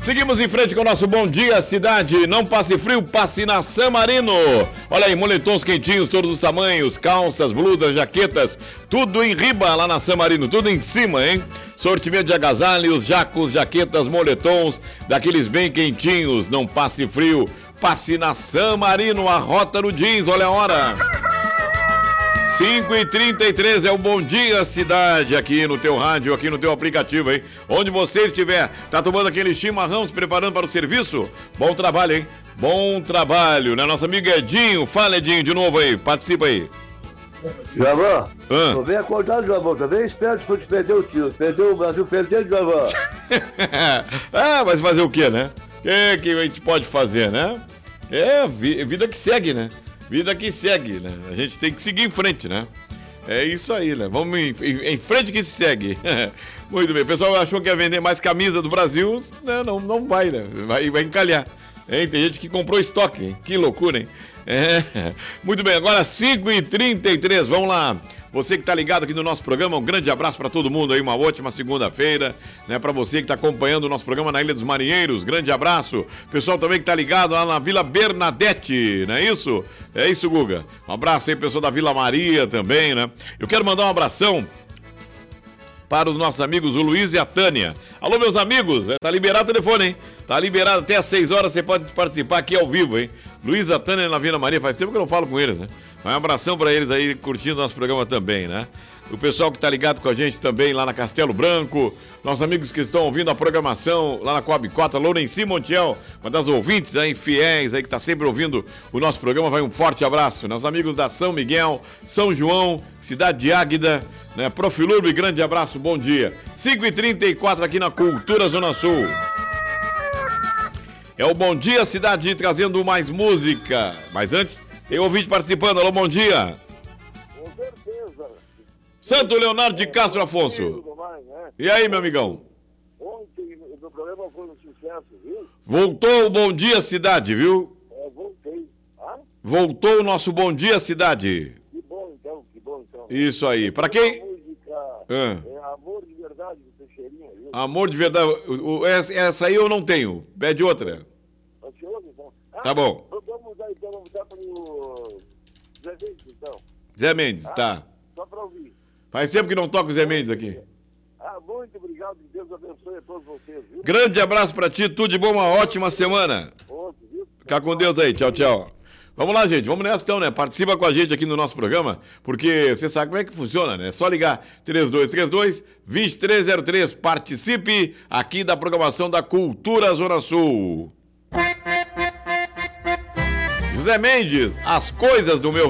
Seguimos em frente com o nosso Bom Dia Cidade. Não passe frio, passe na San Marino. Olha aí, moletons quentinhos, todos os tamanhos, calças, blusas, jaquetas, tudo em riba lá na San Marino, tudo em cima, hein? Sortimento de agasalhos, jacos, jaquetas, moletons, daqueles bem quentinhos. Não passe frio, passe na San Marino, a rota no jeans, olha a hora. 5h33 é o Bom Dia Cidade aqui no teu rádio, aqui no teu aplicativo, hein? Onde você estiver, tá tomando aquele chimarrão, se preparando para o serviço? Bom trabalho, hein? Bom trabalho, né? Nosso amigo Edinho, fala Edinho de novo aí, participa aí. Javã, tô bem acordado, Javã, tá bem esperto pra te perder o tio. Perdeu o Brasil, perdeu, Javã. Mas fazer o quê, né? O que a gente pode fazer, né? É, vida que segue, né? Vida que segue, né? A gente tem que seguir em frente, né? É isso aí, né? Vamos em frente que se segue. Muito bem. O pessoal achou que ia vender mais camisa do Brasil. Não vai, né? Vai encalhar. Hein? Tem gente que comprou estoque, hein? Que loucura, hein? Muito bem, agora 5h33. Vamos lá. Você que tá ligado aqui no nosso programa, um grande abraço para todo mundo aí, uma ótima segunda-feira, né? Para você que tá acompanhando o nosso programa na Ilha dos Marinheiros, grande abraço. Pessoal também que tá ligado lá na Vila Bernadette, não é isso? É isso, Guga. Um abraço aí, pessoal da Vila Maria também, né? Eu quero mandar um abração para os nossos amigos, o Luiz e a Tânia. Alô, meus amigos, tá liberado o telefone, hein? Tá liberado até às 6 horas, você pode participar aqui ao vivo, hein? Luiz e a Tânia na Vila Maria, faz tempo que eu não falo com eles, né? Um abração para eles aí, curtindo nosso programa também, né? O pessoal que tá ligado com a gente também lá na Castelo Branco, nossos amigos que estão ouvindo a programação lá na Coab Cota, Lourenci Montiel, uma das ouvintes aí, fiéis aí, que tá sempre ouvindo o nosso programa, vai um forte abraço. Nossos amigos da São Miguel, São João, Cidade de Águida, né? Profilurbe, grande abraço, bom dia. 5h34 aqui na Cultura Zona Sul. É o Bom Dia Cidade trazendo mais música. Mas antes, tem ouvinte participando. Alô, bom dia. Com certeza. Santo Leonardo de Castro Afonso. E aí, meu amigão? Ontem o programa foi um sucesso, viu? Voltou o Bom Dia Cidade, viu? Voltei. Voltou o nosso Bom Dia Cidade. Que bom então. Isso aí. Pra quem... A música é Amor de Verdade do Teixeirinha, viu? Amor de Verdade. Essa aí eu não tenho. Pede outra. Tá bom. Vamos mudar para o Zé Mendes, então. Zé Mendes, tá. Só para ouvir. Faz tempo que não toca o Zé Mendes aqui. Muito obrigado. Deus abençoe a todos vocês, viu? Grande abraço pra ti, tudo de bom, uma ótima semana. Fica com Deus aí, tchau, tchau. Vamos lá, gente, vamos nessa então, né? Participa com a gente aqui no nosso programa, porque você sabe como é que funciona, né? É só ligar 3232-2303. Participe aqui da programação da Cultura Zona Sul. José Mendes, As Coisas do Meu